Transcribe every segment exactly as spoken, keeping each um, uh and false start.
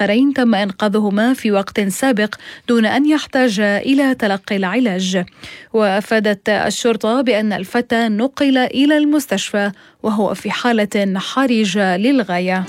الآخرين تم إنقاذهما في وقت سابق دون أن يحتاج إلى تلقي العلاج. وأفادت الشرطة بأن الفتى نقل إلى المستشفى وهو في حالة حرجة للغاية.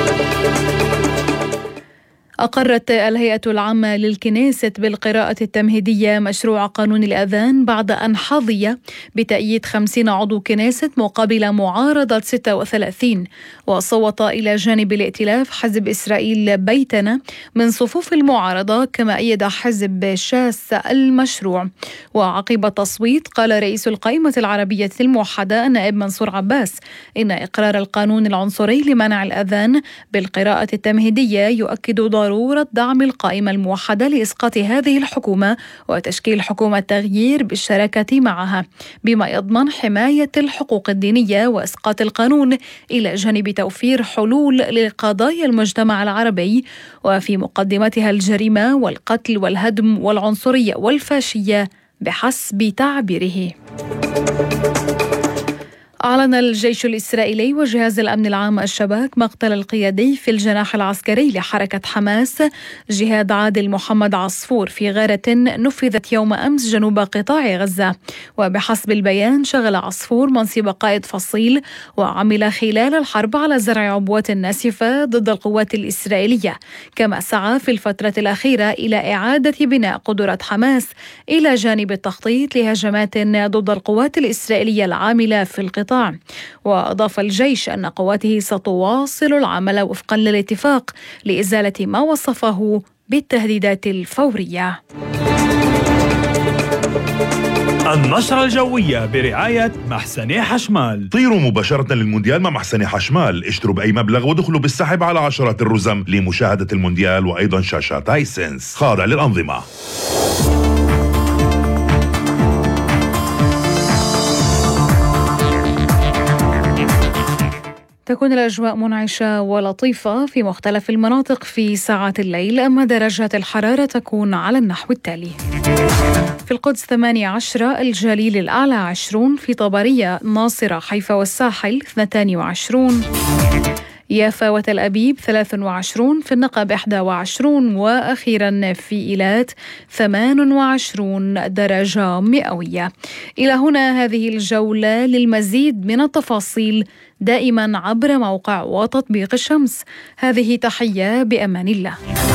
أقرت الهيئة العامة للكنيست بالقراءة التمهيدية مشروع قانون الأذان بعد أن حظي بتأييد خمسين عضو كنيست مقابل معارضة ستة وثلاثين، وصوت إلى جانب الائتلاف حزب إسرائيل بيتنا من صفوف المعارضة، كما أيد حزب شاس المشروع. وعقب تصويت قال رئيس القائمة العربية الموحدة النائب منصور عباس إن إقرار القانون العنصري لمنع الأذان بالقراءة التمهيدية يؤكد ضرورة دعم القائمة الموحدة لإسقاط هذه الحكومة وتشكيل حكومة تغيير بالشراكة معها، بما يضمن حماية الحقوق الدينية وإسقاط القانون إلى جانب توفير حلول لقضايا المجتمع العربي وفي مقدمتها الجريمة والقتل والهدم والعنصرية والفاشية بحسب تعبيره. أعلن الجيش الإسرائيلي وجهاز الأمن العام الشباك مقتل القيادي في الجناح العسكري لحركة حماس جهاد عادل محمد عصفور في غارة نفذت يوم أمس جنوب قطاع غزة. وبحسب البيان شغل عصفور منصب قائد فصيل وعمل خلال الحرب على زرع عبوات ناسفة ضد القوات الإسرائيلية، كما سعى في الفترة الأخيرة إلى إعادة بناء قدرات حماس إلى جانب التخطيط لهجمات ضد القوات الإسرائيلية العاملة في القطاع. وأضاف الجيش أن قواته ستواصل العمل وفقا للاتفاق لإزالة ما وصفه بالتهديدات الفورية. النشرة الجوية برعاية محسني حشمال. طيروا مباشرة للمونديال مع محسني حشمال، اشتروا بأي مبلغ ودخلوا بالسحب على عشرات الرزم لمشاهدة المونديال وأيضا شاشات هايسنس خاضع للأنظمة. تكون الأجواء منعشة ولطيفة في مختلف المناطق في ساعات الليل، أما درجات الحرارة تكون على النحو التالي: في القدس ثمانية عشر، الجليل الأعلى عشرون، في طبرية ناصرة حيفا والساحل اثنتان وعشرون، يافا وتل أبيب ثلاث وعشرون، في النقب إحدى وعشرون، وأخيرا في إيلات ثمان وعشرون درجة مئوية. إلى هنا هذه الجولة. للمزيد من التفاصيل دائما عبر موقع وتطبيق الشمس. هذه تحية، بأمان الله.